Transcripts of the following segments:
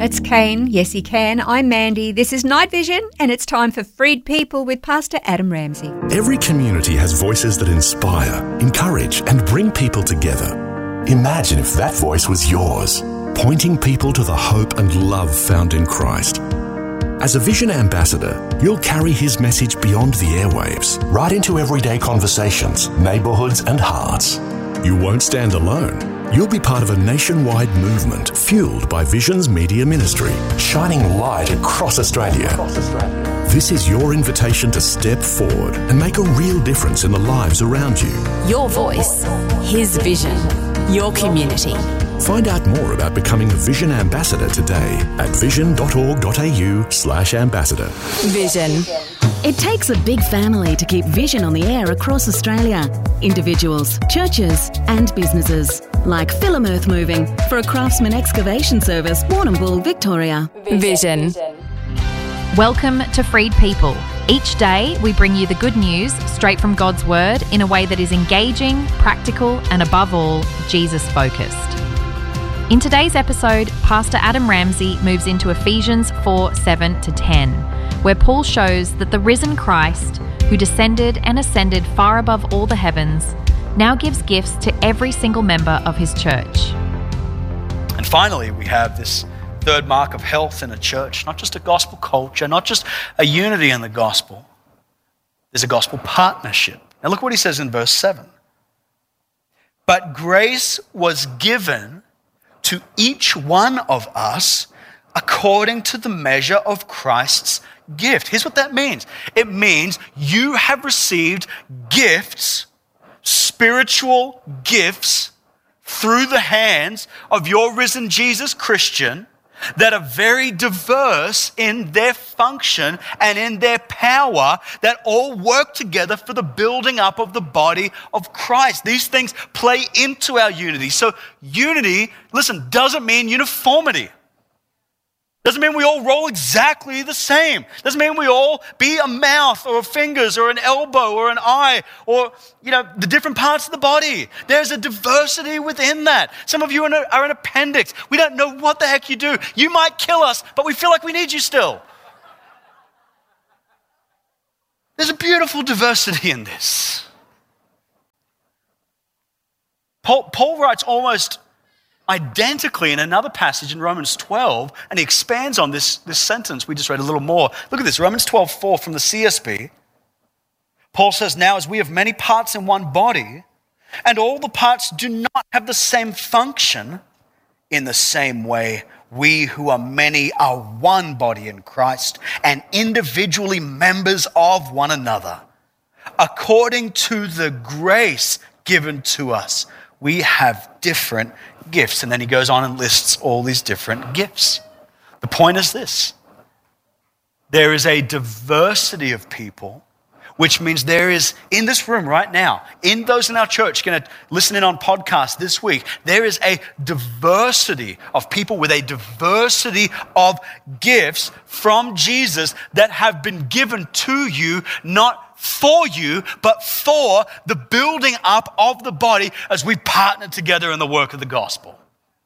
It's Kane. Yes, he can. I'm Mandy. This is Night Vision, and it's time for Freed People with Pastor Adam Ramsey. Every community has voices that inspire, encourage, and bring people together. Imagine if that voice was yours, pointing people to the hope and love found in Christ. As a Vision ambassador, you'll carry his message beyond the airwaves, right into everyday conversations, neighbourhoods, and hearts. You won't stand alone. You'll be part of a nationwide movement fueled by Vision's media ministry, shining light across Australia. This is your invitation to step forward and make a real difference in the lives around you. Your voice, his vision, your community. Find out more about becoming a Vision ambassador today at vision.org.au/ambassador. Vision. It takes a big family to keep Vision on the air across Australia. Individuals, churches and businesses. Like Philim Earth Moving for a Craftsman Excavation Service, Warrnambool, Victoria. Vision. Welcome to Freed People. Each day we bring you the good news straight from God's Word in a way that is engaging, practical and above all, Jesus-focused. In today's episode, Pastor Adam Ramsey moves into Ephesians 4:7-10, where Paul shows that the risen Christ, who descended and ascended far above all the heavens, now gives gifts to every single member of his church. And finally, we have this third mark of health in a church, not just a gospel culture, not just a unity in the gospel. There's a gospel partnership. Now look what he says in verse 7. But grace was given to each one of us according to the measure of Christ's gift. Here's what that means. It means you have received gifts, spiritual gifts, through the hands of your risen Jesus Christian that are very diverse in their function and in their power, that all work together for the building up of the body of Christ. These things play into our unity. So unity, listen, doesn't mean uniformity. Doesn't mean we all roll exactly the same. Doesn't mean we all be a mouth or fingers or an elbow or an eye or, the different parts of the body. There's a diversity within that. Some of you are an appendix. We don't know what the heck you do. You might kill us, but we feel like we need you still. There's a beautiful diversity in this. Paul writes almost identically in another passage in Romans 12, and he expands on this sentence we just read a little more. Look at this, Romans 12:4 from the CSB. Paul says, now as we have many parts in one body, and all the parts do not have the same function, in the same way we who are many are one body in Christ, and individually members of one another. According to the grace given to us, we have different gifts. And then he goes on and lists all these different gifts. The point is this. There is a diversity of people, which means there is, in this room right now, in those in our church going to listen in on podcasts this week, there is a diversity of people with a diversity of gifts from Jesus that have been given to you, not for you, but for the building up of the body as we partner together in the work of the gospel.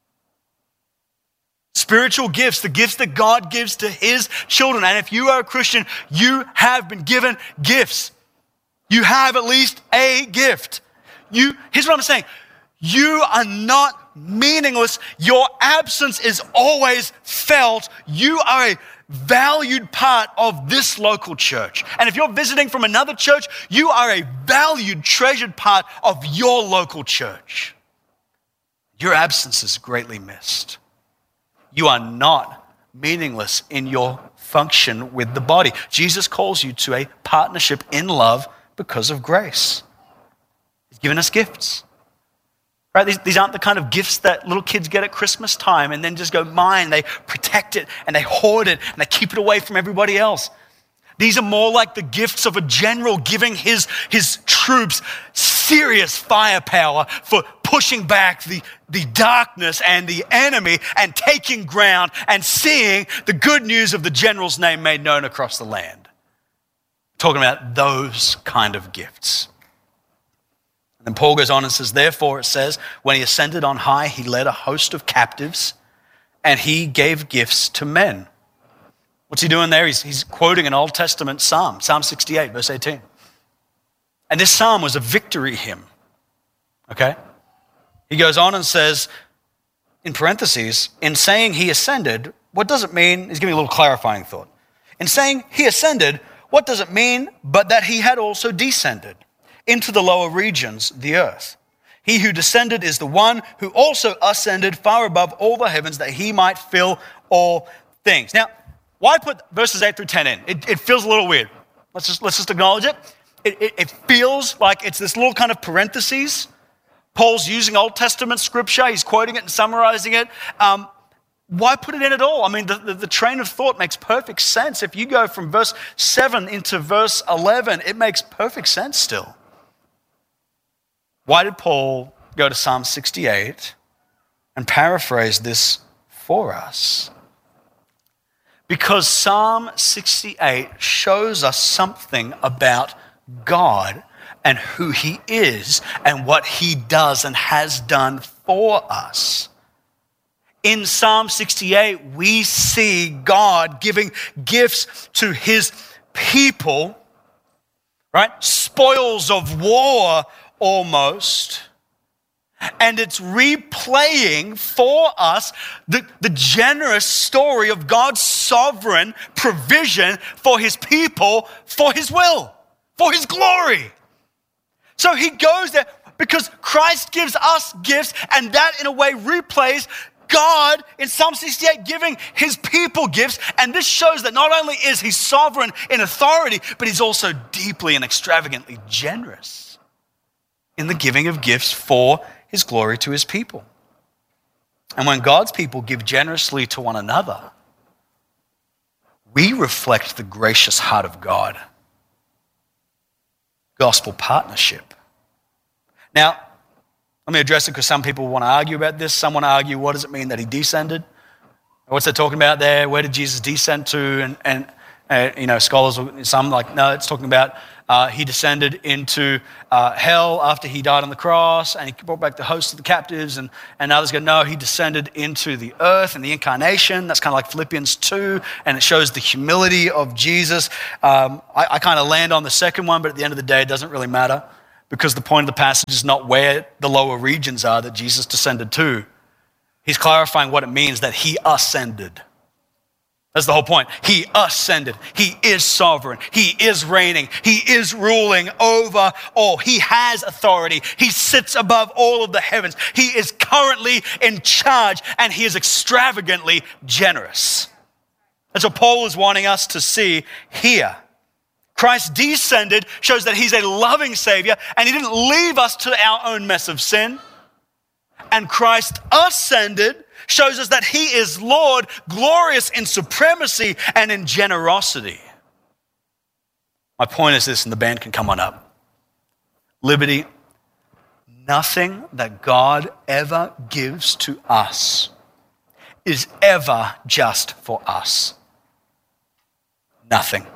Spiritual gifts, the gifts that God gives to his children. And if you are a Christian, you have been given gifts. You have at least a gift. Here's what I'm saying. You are not meaningless. Your absence is always felt. You are a valued part of this local church. And if you're visiting from another church, you are a valued, treasured part of your local church. Your absence is greatly missed. You are not meaningless in your function with the body. Jesus calls you to a partnership in love because of grace. He's given us gifts. Right? These aren't the kind of gifts that little kids get at Christmas time and then just go mine. They protect it and they hoard it and they keep it away from everybody else. These are more like the gifts of a general giving his troops serious firepower for pushing back the darkness and the enemy and taking ground and seeing the good news of the general's name made known across the land. Talking about those kind of gifts. And then Paul goes on and says, therefore it says, when he ascended on high, he led a host of captives and he gave gifts to men. What's he doing there? He's quoting an Old Testament psalm, Psalm 68, verse 18. And this psalm was a victory hymn, okay? He goes on and says, in parentheses, in saying he ascended, what does it mean? He's giving a little clarifying thought. In saying he ascended, what does it mean but that he had also descended into the lower regions, the earth? He who descended is the one who also ascended far above all the heavens that he might fill all things. Now, why put verses 8 through 10 in? It feels a little weird. Let's just acknowledge it. It feels like it's this little kind of parentheses. Paul's using Old Testament scripture. He's quoting it and summarizing it. Why put it in at all? I mean, the train of thought makes perfect sense. If you go from verse 7 into verse 11, it makes perfect sense still. Why did Paul go to Psalm 68 and paraphrase this for us? Because Psalm 68 shows us something about God and who he is and what he does and has done for us. In Psalm 68, we see God giving gifts to his people, right? Spoils of war almost. And it's replaying for us the generous story of God's sovereign provision for his people, for his will, for his glory. So he goes there because Christ gives us gifts, and that in a way replays God in Psalm 68 giving his people gifts. And this shows that not only is he sovereign in authority, but he's also deeply and extravagantly generous in the giving of gifts for his glory to his people. And when God's people give generously to one another, we reflect the gracious heart of God. Gospel partnership. Now, let me address it because some people want to argue about this. Some want to argue, what does it mean that he descended? What's it talking about there? Where did Jesus descend to? And scholars, some like, no, it's talking about he descended into hell after he died on the cross, and he brought back the host of the captives, and others go, no, he descended into the earth and the incarnation. That's kind of like Philippians 2, and it shows the humility of Jesus. I kind of land on the second one, but at the end of the day, it doesn't really matter, because the point of the passage is not where the lower regions are that Jesus descended to. He's clarifying what it means that he ascended. That's the whole point. He ascended. He is sovereign. He is reigning. He is ruling over all. He has authority. He sits above all of the heavens. He is currently in charge, and he is extravagantly generous. That's what Paul is wanting us to see here. Christ descended shows that he's a loving Savior, and he didn't leave us to our own mess of sin. And Christ ascended shows us that he is Lord, glorious in supremacy and in generosity. My point is this, and the band can come on up. Liberty, nothing that God ever gives to us is ever just for us. Nothing.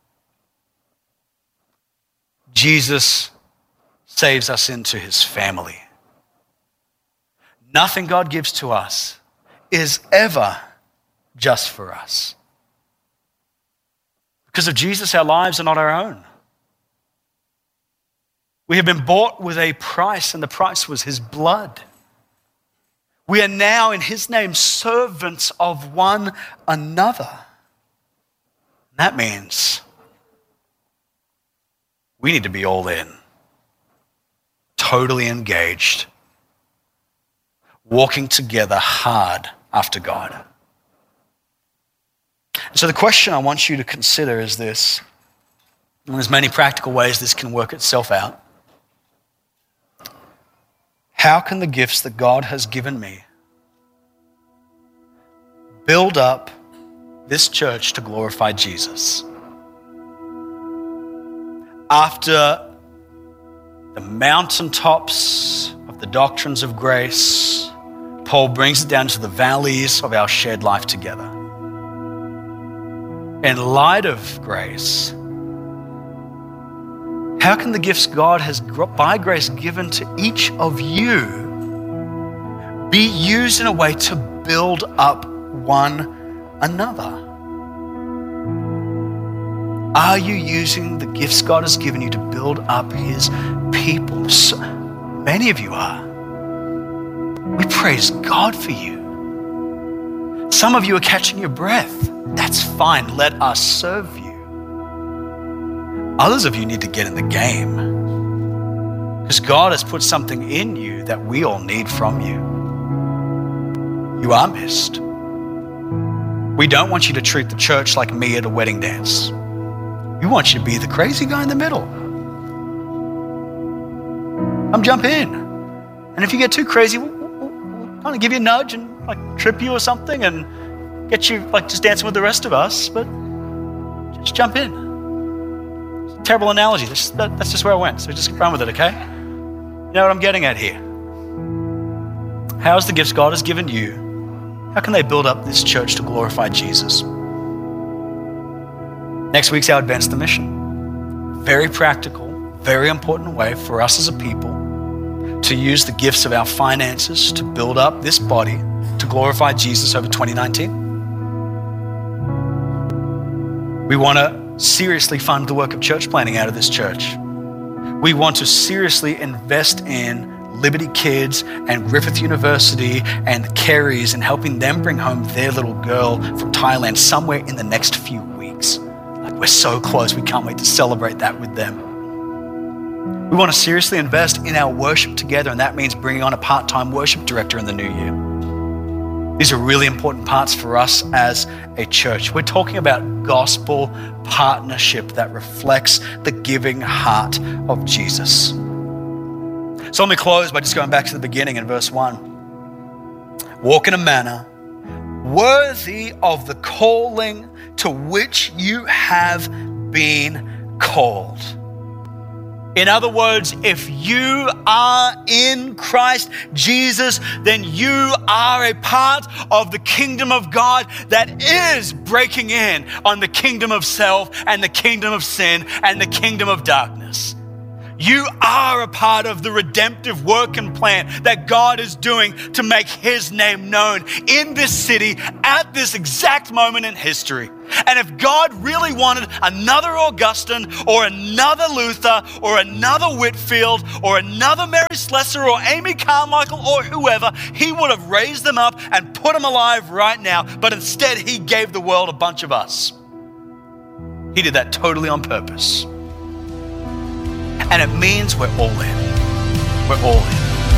Jesus saves us into his family. Nothing God gives to us is ever just for us. Because of Jesus, our lives are not our own. We have been bought with a price, and the price was his blood. We are now, in his name, servants of one another. That means we need to be all in, totally engaged, walking together hard after God. And so the question I want you to consider is this, and there's many practical ways this can work itself out. How can the gifts that God has given me build up this church to glorify Jesus? After the mountaintops of the doctrines of grace, Paul brings it down to the valleys of our shared life together. In light of grace, how can the gifts God has by grace given to each of you be used in a way to build up one another. Are you using the gifts God has given you to build up his people? So many of you are. We praise God for you. Some of you are catching your breath. That's fine. Let us serve you. Others of you need to get in the game, because God has put something in you that we all need from you. You are missed. We don't want you to treat the church like me at a wedding dance. We want you to be the crazy guy in the middle. Come jump in. And if you get too crazy, we'll kind of give you a nudge and like trip you or something and get you like just dancing with the rest of us, but just jump in. It's a terrible analogy. That's just where I went. So just run with it, okay? You know what I'm getting at here? How's the gifts God has given you? How can they build up this church to glorify Jesus? Next week's our Advance the Mission. Very practical, very important way for us as a people to use the gifts of our finances to build up this body to glorify Jesus over 2019. We want to seriously fund the work of church planting out of this church. We want to seriously invest in Liberty Kids and Griffith University and the Carries and helping them bring home their little girl from Thailand somewhere in the next few weeks. Like, we're so close, we can't wait to celebrate that with them. We want to seriously invest in our worship together, and that means bringing on a part-time worship director in the new year. These are really important parts for us as a church. We're talking about gospel partnership that reflects the giving heart of Jesus. So let me close by just going back to the beginning in verse 1. Walk in a manner worthy of the calling to which you have been called. In other words, if you are in Christ Jesus, then you are a part of the kingdom of God that is breaking in on the kingdom of self and the kingdom of sin and the kingdom of darkness. You are a part of the redemptive work and plan that God is doing to make his name known in this city at this exact moment in history. And if God really wanted another Augustine or another Luther or another Whitfield or another Mary Slessor or Amy Carmichael or whoever, he would have raised them up and put them alive right now. But instead, he gave the world a bunch of us. He did that totally on purpose. And it means we're all in. We're all in.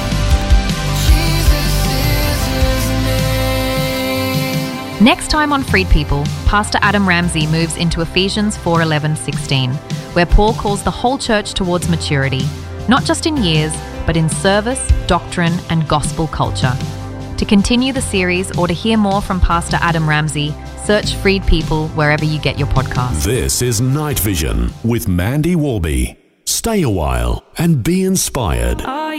Next time on Freed People, Pastor Adam Ramsey moves into Ephesians 4:11-16, where Paul calls the whole church towards maturity, not just in years, but in service, doctrine, and gospel culture. To continue the series or to hear more from Pastor Adam Ramsey, search Freed People wherever you get your podcasts. This is Night Vision with Mandy Warby. Stay a while and be inspired.